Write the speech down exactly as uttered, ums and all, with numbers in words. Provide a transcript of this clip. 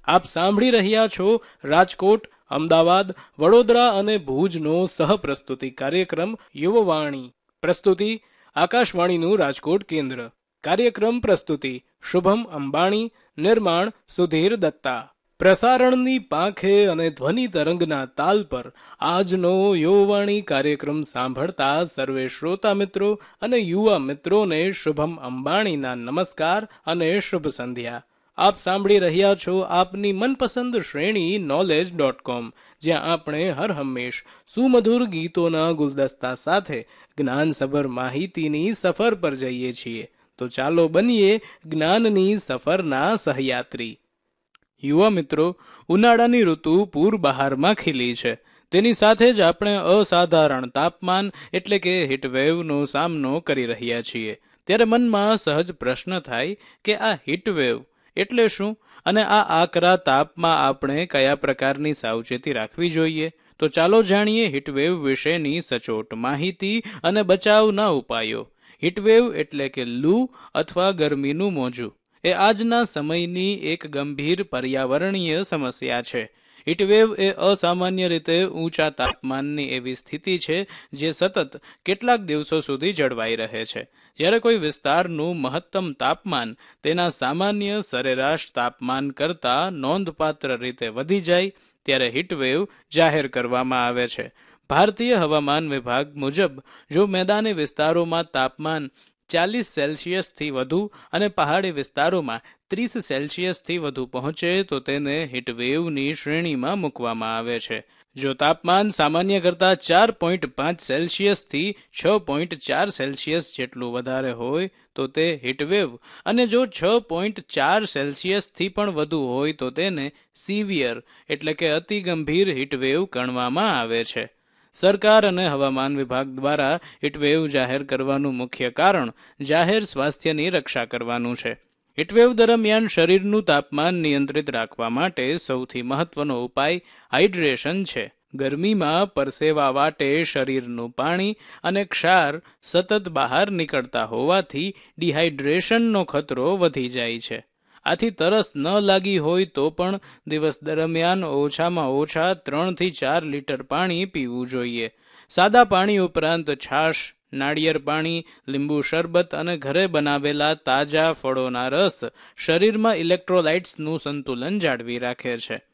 આપ સાંભળી રહ્યા છો રાજકોટ, અમદાવાદ, વડોદરા અને ભુજનો સહપ્રસ્તુતિ કાર્યક્રમ યુવવાણી. પ્રસ્તુતિ આકાશવાણીનું રાજકોટ કેન્દ્ર. કાર્યક્રમ પ્રસ્તુતિ શુભમ અંબાણી. નિર્માણ સુધીર દત્તા. પ્રસારણની પાંખે અને ધ્વનિ તરંગના તાલ પર આજનો યુવવાણી કાર્યક્રમ સાંભળતા સર્વે શ્રોતા મિત્રો અને યુવા મિત્રોને શુભમ અંબાણીના નમસ્કાર અને શુભ સંધ્યા. આપ સાંભળી રહ્યા છો આપની મનપસંદ શ્રેણી નોલેજ ડોટ કોમ, જ્યાં આપણે હર હંમેશ સુમધુર ગીતોના ગુલદસ્તા સાથે જ્ઞાનસભર માહિતીની સફર પર જઈએ છીએ. તો ચાલો બનીએ જ્ઞાનની સફરના સહયાત્રી. યુવા મિત્રો, ઉનાળાની ઋતુ પૂર બહારમાં ખીલી છે. તેની સાથે જ આપણે અસાધારણ તાપમાન એટલે કે હીટવેવનો સામનો કરી રહ્યા છીએ. ત્યારે મનમાં સહજ પ્રશ્ન થાય કે આ હીટવેવ એટલે શું અને આ આકરા તાપમાં આપણે કયા પ્રકારની સાવચેતી રાખવી જોઈએ? તો ચાલો જાણીએ હીટવેવ વિશેની સચોટ માહિતી અને બચાવના ઉપાયો. હીટવેવ એટલે કે લૂ અથવા ગરમીનું મોજું એ આજના સમયની એક ગંભીર પર્યાવરણીય સમસ્યા છે. હીટવેવ એ અસામાન્ય રીતે ઊંચા તાપમાનની એવી સ્થિતિ છે જે સતત કેટલાક દિવસો સુધી જળવાઈ રહે છે. જ્યારે કોઈ વિસ્તારનું મહત્તમ તાપમાન તેના સામાન્ય સરેરાશ તાપમાન કરતાં નોંધપાત્ર રીતે વધી જાય ત્યારે હીટવેવ જાહેર કરવામાં આવે છે. ભારતીય હવામાન વિભાગ મુજબ જો મેદાની વિસ્તારોમાં તાપમાન ચાલીસ સેલ્સિયસથી વધુ અને પહાડી વિસ્તારોમાં ત્રીસ સેલ્સિયસથી વધુ પહોંચે તો તેને હીટવેવની શ્રેણીમાં મૂકવામાં આવે છે. જો તાપમાન સામાન્ય કરતાં ચાર પોઈન્ટ પાંચ સેલ્સિયસથી છ પોઈન્ટ ચાર સેલ્સિયસ જેટલું વધારે હોય તો તે હીટવેવ અને જો છ પોઈન્ટ ચાર સેલ્સિયસથી પણ વધુ હોય તો તેને સિવિયર એટલે કે અતિ ગંભીર હીટવેવ ગણવામાં આવે છે. સરકાર અને હવામાન વિભાગ દ્વારા હીટવેવ જાહેર કરવાનું મુખ્ય કારણ જાહેર સ્વાસ્થ્યની રક્ષા કરવાનું છે. હીટવેવ દરમિયાન શરીરનું તાપમાન નિયંત્રિત રાખવા માટે સૌથી મહત્વનો ઉપાય હાઇડ્રેશન છે. ગરમીમાં પરસેવા વાટે શરીરનું પાણી અને ક્ષાર સતત બહાર નીકળતા હોવાથી ડિહાઇડ્રેશનનો ખતરો વધી જાય છે. આથી તરસ ન લાગી હોય તો પણ દિવસ દરમિયાન ઓછામાં ઓછા ત્રણથી ચાર લીટર પાણી પીવું જોઈએ. સાદા પાણી ઉપરાંત છાશ, નાળિયેર પાણી, લીંબુ શરબત અને ઘરે બનાવેલા તાજા ફળોના રસ શરીરમાં ઇલેક્ટ્રોલાઇટ્સનું સંતુલન જાળવી રાખે છે.